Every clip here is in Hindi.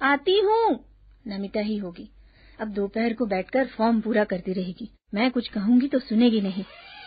आती हूँ। नमिता ही होगी। अब दोपहर को बैठकर फॉर्म पूरा करती रहेगी। मैं कुछ कहूंगी तो सुनेगी नहीं।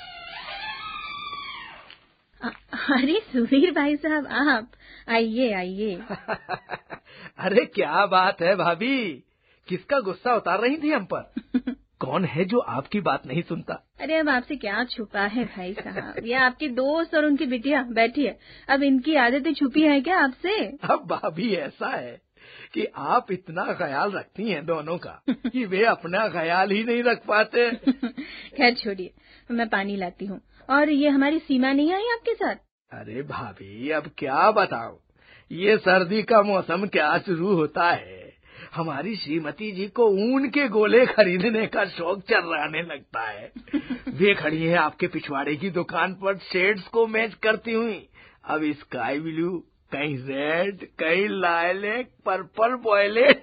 अरे सुधीर भाई साहब, आप आइए आइए। अरे क्या बात है भाभी, किसका गुस्सा उतार रही थी हम पर? कौन है जो आपकी बात नहीं सुनता? अरे अब आपसे क्या छुपा है भाई साहब, ये आपके दोस्त और उनकी बिटिया बैठी है। अब इनकी आदतें छुपी है क्या आपसे? अब भाभी ऐसा है कि आप इतना ख्याल रखती हैं दोनों का कि वे अपना ख्याल ही नहीं रख पाते। खैर छोड़िए, मैं पानी लाती हूँ। और ये हमारी सीमा नहीं आई आपके साथ? अरे भाभी अब क्या बताऊं, ये सर्दी का मौसम क्या शुरू होता है, हमारी श्रीमती जी को ऊन के गोले खरीदने का शौक चर्राने लगता है। वे खड़ी हैं आपके पिछवाड़े की दुकान पर शेड्स को मैच करती हुई। अब स्काई ब्लू, कहीं रेड, कहीं लाइलेक, पर्पल वॉयलेट।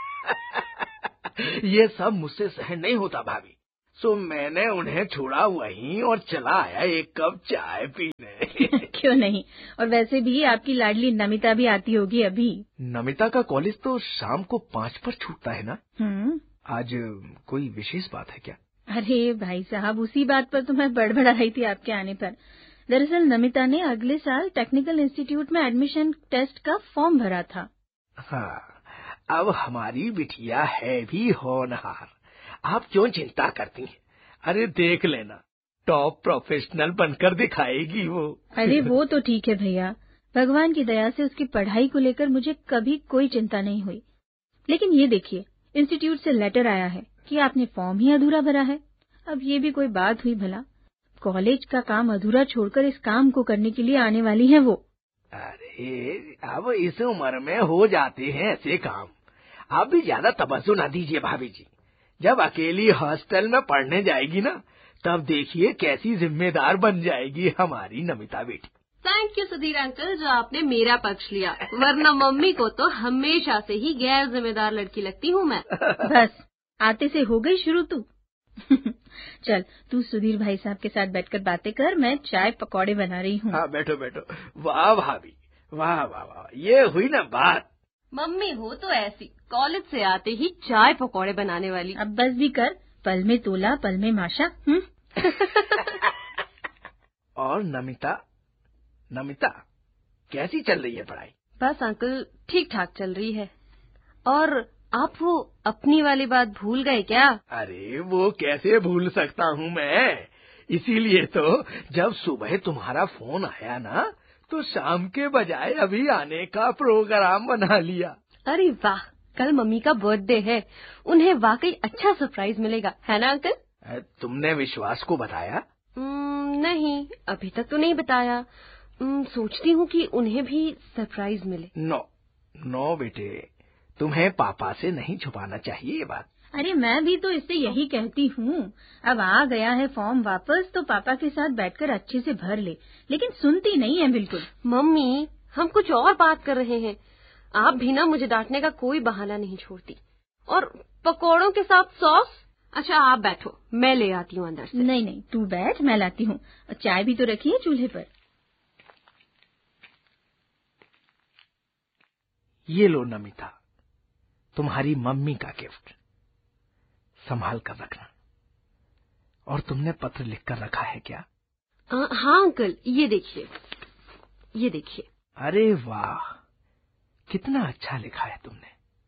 ये सब मुझसे सहन नहीं होता भाभी, सो मैंने उन्हें छोड़ा वहीं और चला आया एक कप चाय पीने। क्यों नहीं, और वैसे भी आपकी लाडली नमिता भी आती होगी अभी। नमिता का कॉलेज तो शाम को 5 पर छूटता है ना? आज कोई विशेष बात है क्या? अरे भाई साहब, उसी बात पर तो मैं बड़बड़ा रही थी आपके आने पर। दरअसल नमिता ने अगले साल टेक्निकल इंस्टीट्यूट में एडमिशन टेस्ट का फॉर्म भरा था। हाँ, अब हमारी बिटिया है भी होनहार, आप क्यों चिंता करती हैं? अरे देख लेना, टॉप प्रोफेशनल बनकर दिखाएगी वो। अरे वो तो ठीक है भैया, भगवान की दया से उसकी पढ़ाई को लेकर मुझे कभी कोई चिंता नहीं हुई। लेकिन ये देखिए, इंस्टीट्यूट से लेटर आया है कि आपने फॉर्म ही अधूरा भरा है। अब ये भी कोई बात हुई भला? कॉलेज का काम अधूरा छोड़कर इस काम को करने के लिए आने वाली है वो। अरे अब इस उम्र में हो जाते हैं ऐसे काम, आप भी ज्यादा तवज्जो ना दीजिए भाभी जी। जब अकेली हॉस्टल में पढ़ने जाएगी ना, तब देखिए कैसी जिम्मेदार बन जाएगी हमारी नमिता बेटी। थैंक यू सुधीर अंकल, जो आपने मेरा पक्ष लिया, वरना मम्मी को तो हमेशा से ही गैर जिम्मेदार लड़की लगती हूँ मैं। बस आते से हो गई शुरू तू। चल तू सुधीर भाई साहब के साथ बैठकर बातें कर, मैं चाय पकौड़े बना रही हूँ। हाँ बैठो बैठो। वाह भाभी, वाह वाह वाह, ये हुई ना बात। मम्मी हो तो ऐसी, कॉलेज से आते ही चाय पकौड़े बनाने वाली। अब बस भी कर, पल में तोला पल में माशा। और नमिता कैसी चल रही है पढ़ाई? बस अंकल ठीक ठाक चल रही है। और आप वो अपनी वाली बात भूल गए क्या? अरे वो कैसे भूल सकता हूँ मैं, इसीलिए तो जब सुबह तुम्हारा फोन आया ना, तो शाम के बजाय अभी आने का प्रोग्राम बना लिया। अरे वाह, कल मम्मी का बर्थडे है, उन्हें वाकई अच्छा सरप्राइज मिलेगा, है ना अंकल? तुमने विश्वास को बताया? नहीं, अभी तक तो नहीं बताया। सोचती हूँ कि उन्हें भी सरप्राइज मिले। नो बेटे, तुम्हें पापा से नहीं छुपाना चाहिए ये बात। अरे मैं भी तो इससे यही कहती हूँ, अब आ गया है फॉर्म वापस तो पापा के साथ बैठकर अच्छे से भर ले, लेकिन सुनती नहीं है बिल्कुल। मम्मी हम कुछ और बात कर रहे हैं, आप भी ना मुझे डांटने का कोई बहाना नहीं छोड़ती। और पकौड़ों के साथ सॉस? अच्छा आप बैठो, मैं ले आती हूँ अंदर से। नहीं तू बैठ, मैं लाती हूँ। चाय भी तो रखी है चूल्हे पर। ये लो नमिता, तुम्हारी मम्मी का गिफ्ट, संभाल कर रखना। और तुमने पत्र लिखकर रखा है क्या? हाँ अंकल, ये देखिए। अरे वाह, कितना अच्छा लिखा है तुमने।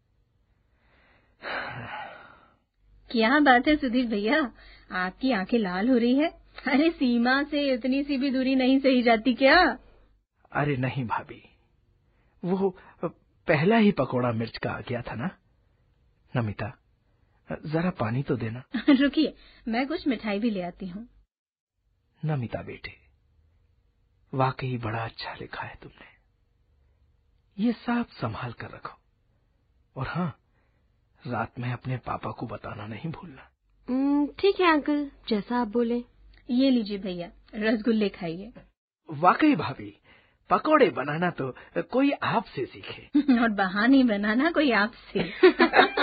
क्या बात है सुधीर भैया, आपकी आंखें लाल हो रही है। अरे सीमा से इतनी सी भी दूरी नहीं सही जाती क्या? अरे नहीं भाभी, वो पहला ही पकोड़ा मिर्च का आ गया था ना। नमिता जरा पानी तो देना। रुकिए, मैं कुछ मिठाई भी ले आती हूँ। नमिता बेटे, वाकई बड़ा अच्छा लिखा है तुमने, ये सब संभाल कर रखो। और हाँ, रात में अपने पापा को बताना नहीं भूलना। ठीक है अंकल, जैसा आप बोले। ये लीजिए भैया, रसगुल्ले खाइए। वाकई भाभी, पकोड़े बनाना तो कोई आपसे सीखे। और बहाने बनाना कोई आपसे।